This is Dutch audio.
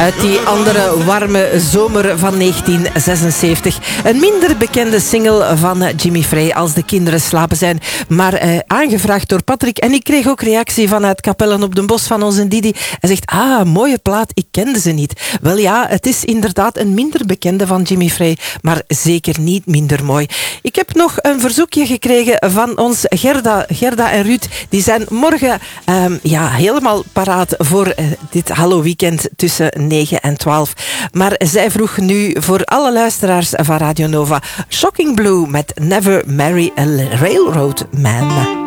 Uit die andere warme zomer van 1976. Een minder bekende single van Jimmy Frey, Als de kinderen slapen zijn. Maar aangevraagd door Patrick. En ik kreeg ook reactie vanuit Capellen op den Bos van onze Didi. Hij zegt, mooie plaat, ik kende ze niet. Wel ja, het is inderdaad een minder bekende van Jimmy Frey. Maar zeker niet minder mooi. Ik heb nog een verzoekje gekregen van ons Gerda en Ruud. Die zijn morgen helemaal paraat voor dit Hallo-weekend tussen 9 en 12. Maar zij vroeg nu voor alle luisteraars van Radio Nova Shocking Blue met Never Marry a Railroad Man.